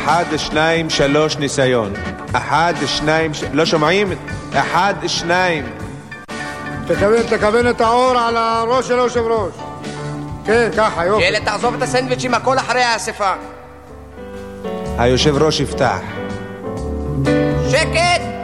אחד, שניים, שלוש, ניסיון. אחד, שניים, לא שומעים? אחד, שניים. תכוון את האור על הראש של היושב ראש. כן, ככה, יופי. ילד, תעזוב את הסנדוויצ'ים, הכל אחרי האספה. היושב ראש יפתח. שקט!